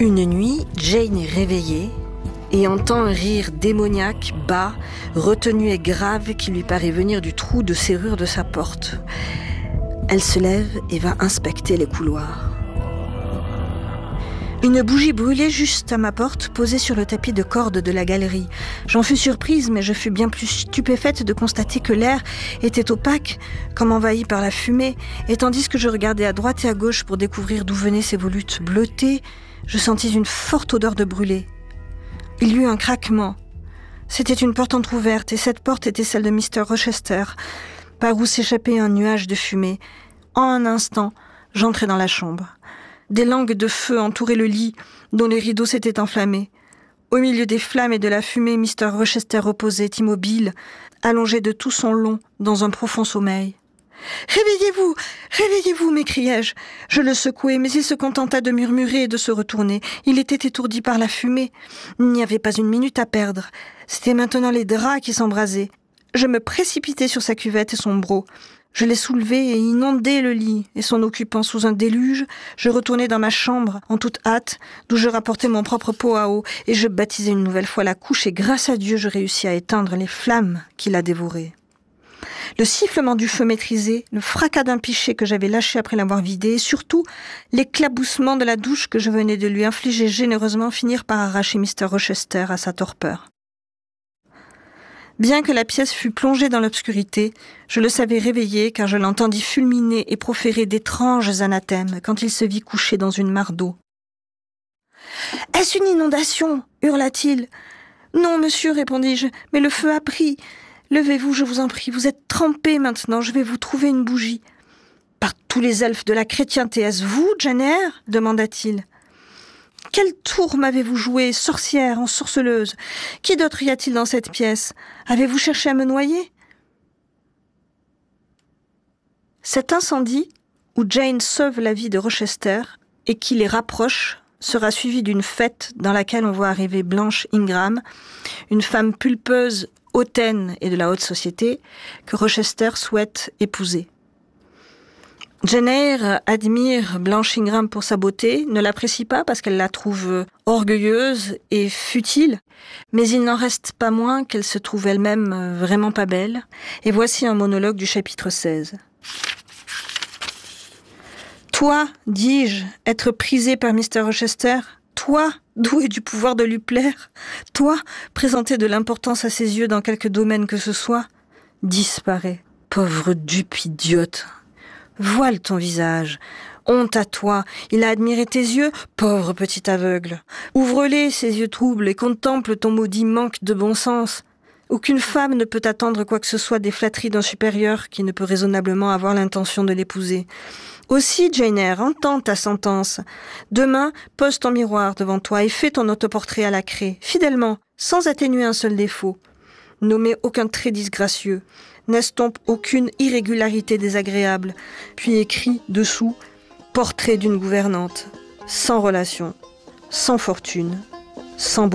Une nuit, Jane est réveillée et entend un rire démoniaque, bas, retenu et grave qui lui paraît venir du trou de serrure de sa porte. Elle se lève et va inspecter les couloirs. Une bougie brûlait juste à ma porte, posée sur le tapis de corde de la galerie. J'en fus surprise, mais je fus bien plus stupéfaite de constater que l'air était opaque, comme envahi par la fumée, et tandis que je regardais à droite et à gauche pour découvrir d'où venaient ces volutes bleutées, je sentis une forte odeur de brûlé. Il y eut un craquement. C'était une porte entr'ouverte, et cette porte était celle de Mr. Rochester, par où s'échappait un nuage de fumée. En un instant, j'entrai dans la chambre. Des langues de feu entouraient le lit, dont les rideaux s'étaient enflammés. Au milieu des flammes et de la fumée, Mr. Rochester reposait immobile, allongé de tout son long dans un profond sommeil. « Réveillez-vous, réveillez-vous » m'écriai-je. Je le secouai, mais il se contenta de murmurer et de se retourner. Il était étourdi par la fumée. Il n'y avait pas une minute à perdre. C'étaient maintenant les draps qui s'embrasaient. Je me précipitai sur sa cuvette et son broc. Je les soulevai et inondai le lit, et son occupant sous un déluge, je retournai dans ma chambre, en toute hâte, d'où je rapportai mon propre pot à eau, et je baptisai une nouvelle fois la couche, et grâce à Dieu, je réussis à éteindre les flammes qui la dévoraient. Le sifflement du feu maîtrisé, le fracas d'un pichet que j'avais lâché après l'avoir vidé, et surtout l'éclaboussement de la douche que je venais de lui infliger généreusement finirent par arracher Mr. Rochester à sa torpeur. Bien que la pièce fût plongée dans l'obscurité, je le savais réveillé car je l'entendis fulminer et proférer d'étranges anathèmes quand il se vit couché dans une mare d'eau. « Est-ce une inondation ?» hurla-t-il. « Non, monsieur, répondis-je, mais le feu a pris. Levez-vous, je vous en prie, vous êtes trempé maintenant, je vais vous trouver une bougie. »« Par tous les elfes de la chrétienté, est-ce vous, Jane Eyre ?» demanda-t-il. « Quel tour m'avez-vous joué, sorcière, ensorceleuse? Qui d'autre y a-t-il dans cette pièce? Avez-vous cherché à me noyer ?» Cet incendie, où Jane sauve la vie de Rochester et qui les rapproche, sera suivi d'une fête dans laquelle on voit arriver Blanche Ingram, une femme pulpeuse, hautaine et de la haute société, que Rochester souhaite épouser. Jane Eyre admire Blanche Ingram pour sa beauté, ne l'apprécie pas parce qu'elle la trouve orgueilleuse et futile, mais il n'en reste pas moins qu'elle se trouve elle-même vraiment pas belle. Et voici un monologue du chapitre 16. « Toi, dis-je, être prisé par Mr. Rochester, toi, doué du pouvoir de lui plaire, toi, présenter de l'importance à ses yeux dans quelque domaine que ce soit, disparais, pauvre dupe idiote. Voile ton visage, honte à toi, il a admiré tes yeux, pauvre petit aveugle. Ouvre-les, ces yeux troubles, et contemple ton maudit manque de bon sens. Aucune femme ne peut attendre quoi que ce soit des flatteries d'un supérieur qui ne peut raisonnablement avoir l'intention de l'épouser. Aussi, Jane Eyre, entends ta sentence. Demain, pose ton miroir devant toi et fais ton autoportrait à la craie, fidèlement, sans atténuer un seul défaut. Nommez aucun trait disgracieux. N'estompe aucune irrégularité désagréable, puis écrit dessous « Portrait d'une gouvernante, sans relation, sans fortune, sans beauté ».